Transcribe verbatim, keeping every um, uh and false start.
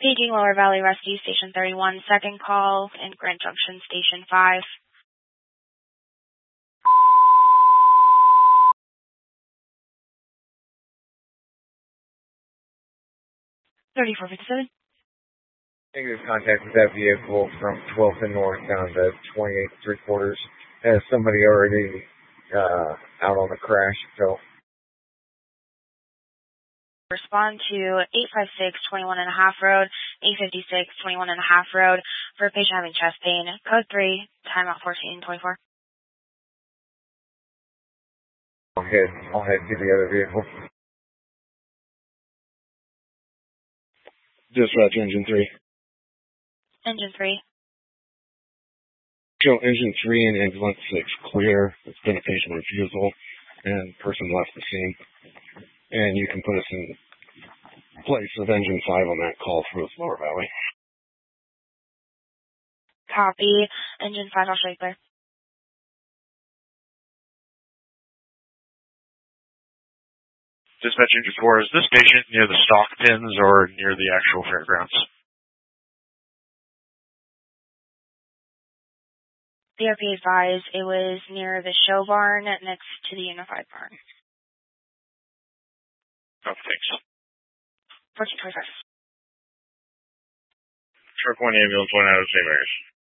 Paging Lower Valley Rescue Station thirty-one, second call in Grand Junction Station five. thirty-four fifty-seven. Negative contact with that vehicle from twelfth and north down to twenty-eight three quarters. Has somebody already uh, out on the crash, so. Respond to eight five six, twenty-one and a half road, eight fifty-six, twenty-one and a half road for a patient having chest pain. Code three, timeout fourteen twenty-four. I'll head, I'll head to the other vehicle. Dispatch engine three. Engine three. Show engine three and ambulance six clear. It's been a patient refusal and person left the scene. And you can put us in place of engine five on that call for the Lower Valley. Copy. Engine five, I'll show you clear. Dispatch engine four, is this patient near the stock pins or near the actual fairgrounds? B R P advised it was near the show barn next to the Unified Barn. Oh, thanks. fourteen twenty-five. Truck one ambulance, one out of Saint Mary's.